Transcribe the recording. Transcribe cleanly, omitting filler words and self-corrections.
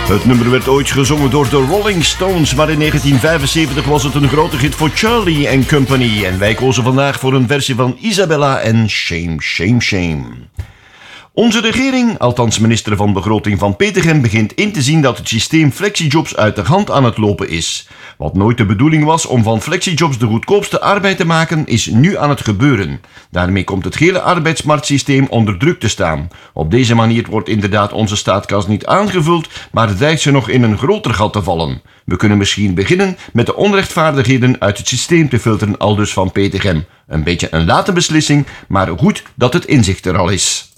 Het nummer werd ooit gezongen door de Rolling Stones, maar in 1975 was het een grote hit voor Charlie & Company. En wij kozen vandaag voor een versie van Isabella en Shame, Shame, Shame. Onze regering, althans minister van Begroting van Petegem, begint in te zien dat het systeem flexijobs uit de hand aan het lopen is. Wat nooit de bedoeling was om van flexijobs de goedkoopste arbeid te maken, is nu aan het gebeuren. Daarmee komt het hele arbeidsmarktsysteem onder druk te staan. Op deze manier wordt inderdaad onze staatskas niet aangevuld, maar dreigt ze nog in een groter gat te vallen. We kunnen misschien beginnen met de onrechtvaardigheden uit het systeem te filteren, aldus van Petegem. Een beetje een late beslissing, maar goed dat het inzicht er al is.